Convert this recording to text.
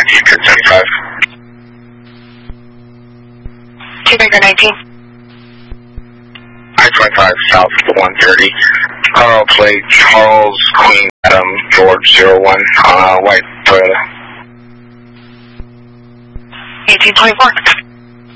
1975. 219. I-25 south of 130. Carl plate Charles Queen Adam George 01, white Toyota. 1824.